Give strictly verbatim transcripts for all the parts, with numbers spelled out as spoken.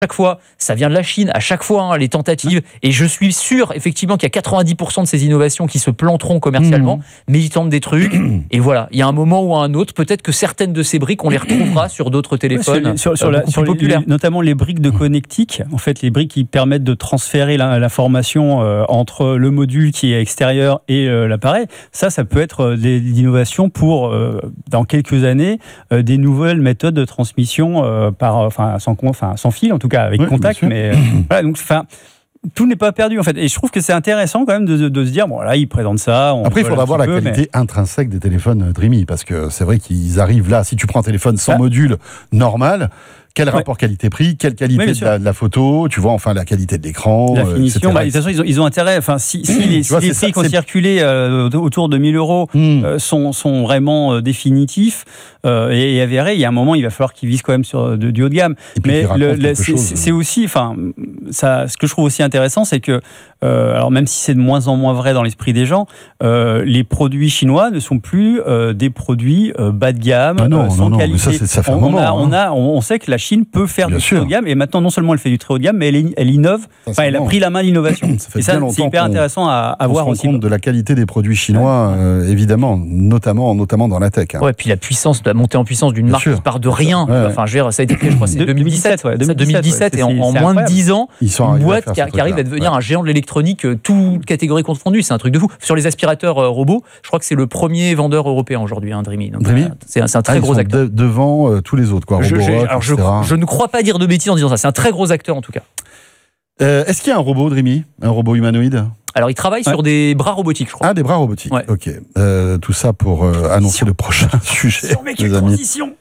chaque fois, ça vient de la Chine, à chaque fois, hein, les tentatives. Et je suis sûr, effectivement, qu'il y a quatre-vingt-dix pour cent de ces innovations qui se planteront commercialement, mmh. mais ils tentent des trucs. Et voilà, il y a un moment ou un autre, peut-être que certaines de ces briques, on les retrouvera sur d'autres téléphones, ouais, sur, sur, euh, sur, la, sur les, populaires. Les, notamment les briques de connectique, en fait, les briques qui permettent de transférer la, l'information euh, entre le module qui est extérieur et euh, l'appareil. Ça, ça peut être des, des innovations pour, euh, dans quelques années, euh, des nouvelles méthodes de transmission euh, par, enfin, sans, enfin, sans fil, en tout cas, avec oui, contact, mais euh, voilà, donc, enfin, tout n'est pas perdu en fait. Et je trouve que c'est intéressant quand même de, de, de se dire, bon là, ils présentent ça. On Après, il faudra voir la peu, qualité mais... intrinsèque des téléphones Dreamy, parce que c'est vrai qu'ils arrivent là, si tu prends un téléphone sans ah. module normal, quel ouais. rapport qualité-prix, quelle qualité oui, de, la, de la photo, tu vois, enfin la qualité de l'écran, la finition. Euh, bah, de toute façon, ils ont, ils ont intérêt. Enfin, si, si les, si vois, les prix ça, qui ont circulé euh, autour de mille euros mmh. euh, sont, sont vraiment euh, définitifs euh, et, et avérés, il y a un moment, il va falloir qu'ils visent quand même sur de, du haut de gamme. Mais le, le, c'est, chose, c'est aussi, enfin, ça, ce que je trouve aussi intéressant, c'est que, euh, alors même si c'est de moins en moins vrai dans l'esprit des gens, euh, les produits chinois ne sont plus euh, des produits euh, bas de gamme, ah non, euh, sans non, non, qualité. Ça, c'est, ça fait on, un moment, on, a, hein. on, a, on, on sait que la Chine peut faire Bien du sûr. très haut de gamme, et maintenant non seulement elle fait du très haut de gamme, mais elle, elle innove, enfin elle a pris la main l'innovation. Ça fait et ça, bien c'est hyper intéressant à, à voir on aussi. Se rend compte de la qualité des produits chinois, ouais. euh, évidemment, notamment, notamment dans la tech. Hein. Ouais, puis la puissance, la montée en puissance d'une Bien marque sûr. qui part de rien. Ouais, enfin, je veux dire, ça a été créé, je crois, c'est deux mille dix-sept, ouais, deux mille dix-sept, deux mille dix-sept ouais, et en, en moins de dix ans, Ils sont une boîte qui, qui arrive à devenir ouais. un géant de l'électronique, toute catégorie confondue. C'est un truc de fou. Sur les aspirateurs euh, robots, je crois que c'est le premier vendeur européen aujourd'hui, hein, Dreamy. Donc, Dreamy euh, c'est, c'est un très ah, gros acteur. De, devant euh, tous les autres, quoi. Je, Roborock, je, alors je, je ne crois pas dire de bêtises en disant ça. C'est un très gros acteur en tout cas. Euh, est-ce qu'il y a un robot, Dreamy ? Un robot humanoïde ? Alors, il travaille ouais. sur des bras robotiques, je crois. Ah, des bras robotiques. Ouais. Ok. Euh, tout ça pour euh, annoncer le prochain sujet. Sur mes transitions.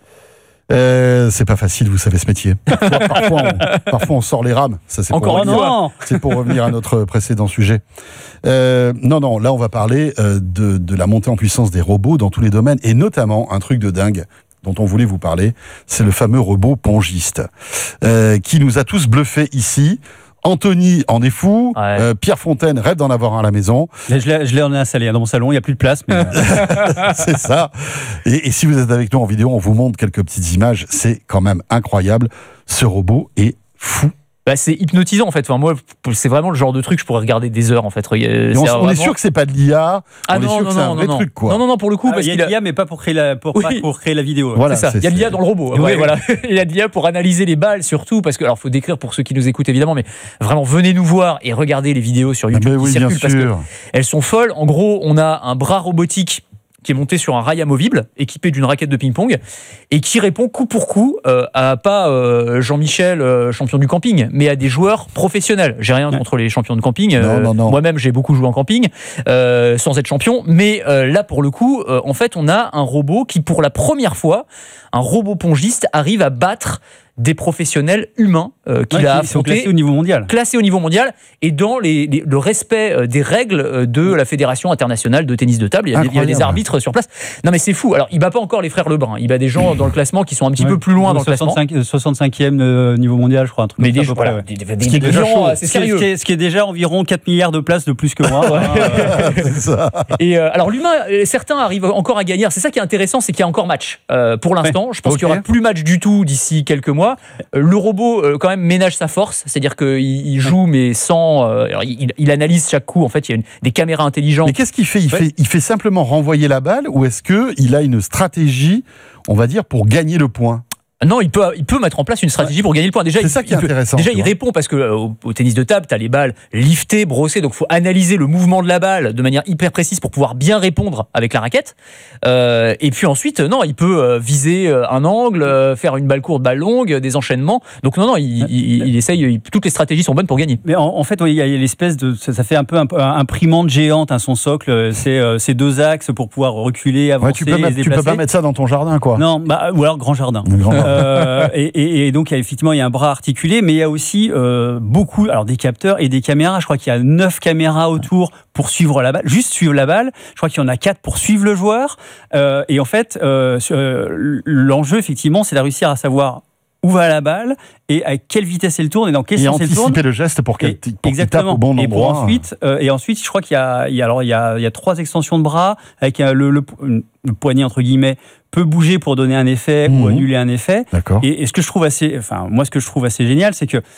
Euh, c'est pas facile, vous savez ce métier. Parfois, on, parfois on sort les rames. Ça, c'est Encore pour revenir, c'est pour revenir à notre précédent sujet. Euh, non, non, là, on va parler euh, de, de la montée en puissance des robots dans tous les domaines, et notamment un truc de dingue dont on voulait vous parler, c'est le fameux robot pongiste, euh, qui nous a tous bluffés ici. Anthony en est fou, ouais. euh, Pierre Fontaine rêve d'en avoir un à la maison. Je l'ai, je l'ai en installé dans mon salon, il n'y a plus de place. Mais... c'est ça. Et, et si vous êtes avec nous en vidéo, on vous montre quelques petites images. C'est quand même incroyable. Ce robot est fou. Bah, c'est hypnotisant en fait. Enfin, moi, c'est vraiment le genre de truc que je pourrais regarder des heures en fait. C'est on, vraiment... on est sûr que c'est pas de l'I A. Ah on non, est sûr non, que c'est non, un vrai non, truc quoi. Non, non, non, pour le coup, ah, parce il y a qu'il de l'I A, mais pas pour créer la pour, oui. pas pour créer la vidéo. Voilà, c'est ça. Il y a de l'I A dans le robot. Oui, ouais, oui. Voilà. Il y a de l'I A pour analyser les balles surtout, parce que alors faut décrire pour ceux qui nous écoutent évidemment, mais vraiment venez nous voir et regardez les vidéos sur YouTube ah ben qui oui, circulent parce sûr. que elles sont folles. En gros, on a un bras robotique qui est monté sur un rail amovible, équipé d'une raquette de ping-pong, et qui répond coup pour coup euh, à pas euh, Jean-Michel, euh, champion du camping, mais à des joueurs professionnels. J'ai rien ouais. contre les champions de camping. Non, euh, non, non. Moi-même, j'ai beaucoup joué en camping, euh, sans être champion. Mais euh, là, pour le coup, euh, en fait, on a un robot qui, pour la première fois, un robot pongiste arrive à battre des professionnels humains euh, qu'il ouais, a affrontés, sont classés au niveau mondial. Classés au niveau mondial et dans les, les, le respect euh, des règles euh, de la Fédération internationale de tennis de table. Il y a, des, il y a des arbitres sur place. Non mais c'est fou. Alors il bat pas encore les frères Lebrun. Il bat des gens dans le classement qui sont un petit ouais, peu plus loin dans le classement. soixante-cinquième euh, niveau mondial, je crois. Un truc mais des, près, voilà, ouais. des, des, des, des, des gens, c'est sérieux. Ce qui, est, ce qui est déjà environ quatre milliards de places de plus que moi. Ouais. C'est ça. Et euh, alors l'humain, certains arrivent encore à gagner. C'est ça qui est intéressant, c'est qu'il y a encore match. Euh, pour l'instant, ouais. je pense okay. qu'il y aura plus match du tout d'ici quelques mois. Euh, le robot euh, quand même ménage sa force, c'est-à-dire qu'il il joue mais sans, euh, alors, il, il analyse chaque coup. En fait, il y a une, des caméras intelligentes. Mais qu'est-ce qu'il fait il, ouais. fait il fait simplement renvoyer la balle ou est-ce que il a une stratégie, on va dire, pour gagner le point? Non, il peut, il peut mettre en place une stratégie ouais. pour gagner le point. Déjà, c'est il, ça qui est il intéressant. Peut, déjà, il répond parce que euh, au, au tennis de table, tu as les balles liftées, brossées, donc il faut analyser le mouvement de la balle de manière hyper précise pour pouvoir bien répondre avec la raquette. Euh, et puis ensuite, non, il peut euh, viser un angle, euh, faire une balle courte, balle longue, des enchaînements. Donc non, non, il, il, il essaye. Il, toutes les stratégies sont bonnes pour gagner. Mais en, en fait, il y a l'espèce de, ça, ça fait un peu un, un imprimante géante, hein, son socle. C'est euh, ces deux axes pour pouvoir reculer, avancer, ouais, tu peux mettre, se déplacer. Tu peux pas mettre ça dans ton jardin, quoi. Non, bah, ou alors grand jardin. Grand jardin. Euh, et, Et, et donc, il y a, effectivement, il y a un bras articulé, mais il y a aussi euh, beaucoup, alors des capteurs et des caméras. Je crois qu'il y a neuf caméras autour pour suivre la balle, juste suivre la balle. Je crois qu'il y en a quatre pour suivre le joueur. Euh, et en fait, euh, l'enjeu, effectivement, c'est de réussir à savoir où va la balle et à quelle vitesse elle tourne et dans quel et sens elle tourne. Et anticiper le geste pour qu'elle tape au bon endroit. Et, pour ensuite, euh, et ensuite, je crois qu'il y a, il y a, alors, il y a, il y a trois extensions de bras avec le, le, le, le poignet, entre guillemets, peut bouger pour donner un effet mmh. ou annuler un effet. D'accord. Et, et ce que je trouve assez, enfin moi ce que je trouve assez génial, c'est que